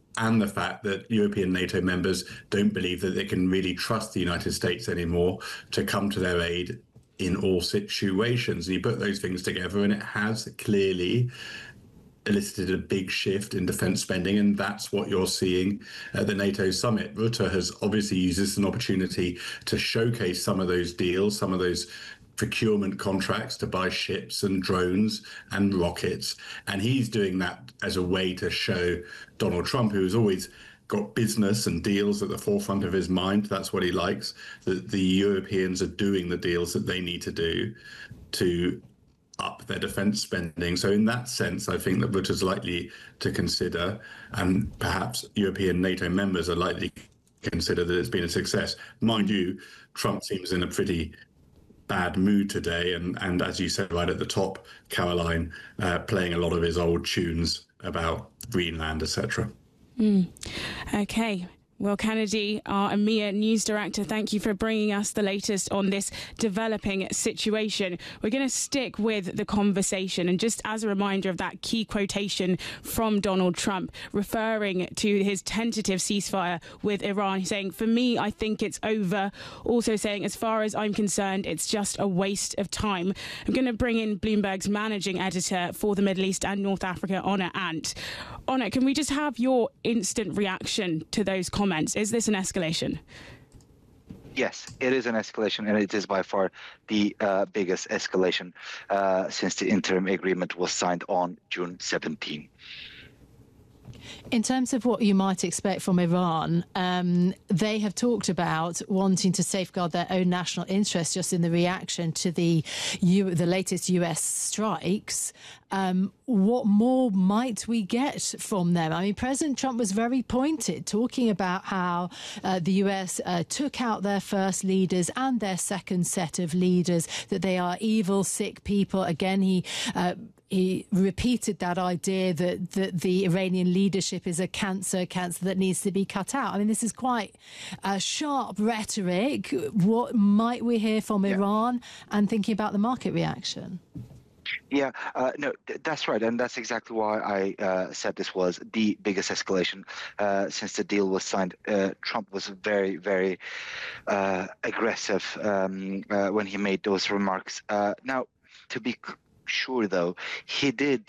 and the fact that European NATO members don't believe that they can really trust the United States anymore to come to their aid in all situations. And you put those things together, and it has clearly elicited a big shift in defence spending, and that's what you're seeing at the NATO summit. Rutte has obviously used this as an opportunity to showcase some of those deals, some of those procurement contracts to buy ships and drones and rockets. And he's doing that as a way to show Donald Trump, who has always got business and deals at the forefront of his mind. That's what he likes, that the Europeans are doing the deals that they need to do to up their defence spending. So in that sense, I think that Rutte's likely to consider, and perhaps European NATO members are likely to consider, that it's been a success. Mind you, Trump seems in a pretty bad mood today, and as you said right at the top, Caroline, playing a lot of his old tunes about Greenland, etc. Okay. Will Kennedy, our EMEA news director, thank you for bringing us the latest on this developing situation. We're going to stick with the conversation, and just as a reminder of that key quotation from Donald Trump referring to his tentative ceasefire with Iran, saying, "For me, I think it's over." Also saying, "As far as I'm concerned, it's just a waste of time." I'm going to bring in Bloomberg's managing editor for the Middle East and North Africa, Onur Ant. Onur, can we just have your instant reaction to those comments? Is this an escalation? Yes, it is an escalation, and it is by far the biggest escalation since the interim agreement was signed on June 17. In terms of what you might expect from Iran, they have talked about wanting to safeguard their own national interest just in the reaction to the latest US strikes. What more might we get from them? I mean, President Trump was very pointed, talking about how the US took out their first leaders and their second set of leaders, that they are evil, sick people. Again, he repeated that idea that the Iranian leadership is a cancer that needs to be cut out. I mean, this is quite sharp rhetoric. What might we hear from Iran, and thinking about the market reaction? Yeah, no, that's right. And that's exactly why I said this was the biggest escalation since the deal was signed. Trump was very, very aggressive when he made those remarks. Now, to be sure, though, he did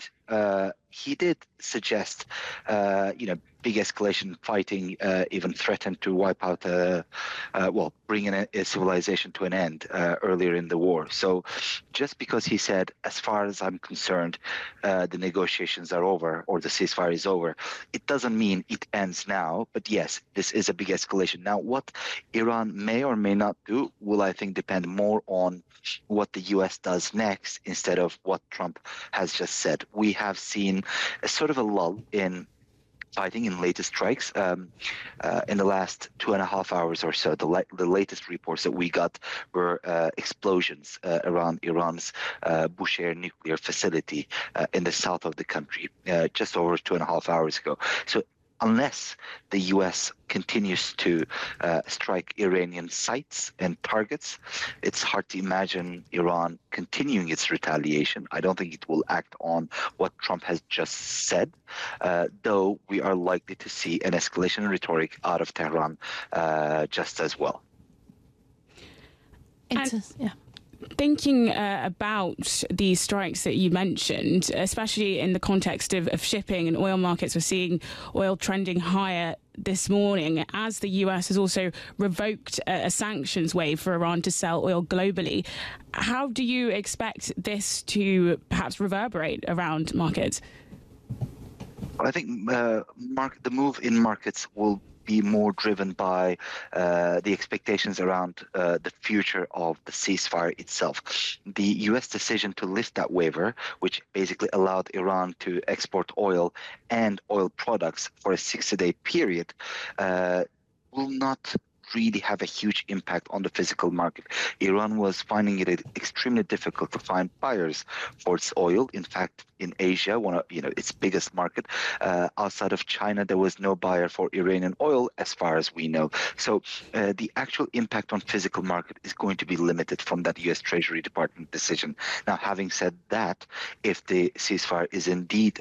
suggest, big escalation fighting, even threatened to wipe out, bring a civilization to an end earlier in the war. So just because he said, as far as I'm concerned, the negotiations are over or the ceasefire is over, it doesn't mean it ends now. But yes, this is a big escalation. Now, what Iran may or may not do will, I think, depend more on what the U.S. does next instead of what Trump has just said. We have seen a sort of a lull in fighting in latest strikes in the last 2.5 hours or so. The latest reports that we got were explosions around Iran's Bushehr nuclear facility in the south of the country just over 2.5 hours ago. So unless the U.S. continues to strike Iranian sites and targets, it's hard to imagine Iran continuing its retaliation. I don't think it will act on what Trump has just said, though we are likely to see an escalation in rhetoric out of Tehran just as well. Thinking about these strikes that you mentioned, especially in the context of shipping and oil markets, we're seeing oil trending higher this morning as the US has also revoked a sanctions wave for Iran to sell oil globally. How do you expect this to perhaps reverberate around markets? Well, I think the move in markets will be more driven by the expectations around the future of the ceasefire itself. The U.S. decision to lift that waiver, which basically allowed Iran to export oil and oil products for a 60-day period, will not really have a huge impact on the physical market. Iran was finding it extremely difficult to find buyers for its oil. In fact, in Asia, one of its biggest market, outside of China, there was no buyer for Iranian oil, as far as we know. So the actual impact on physical market is going to be limited from that U.S. Treasury Department decision. Now, having said that, if the ceasefire is indeed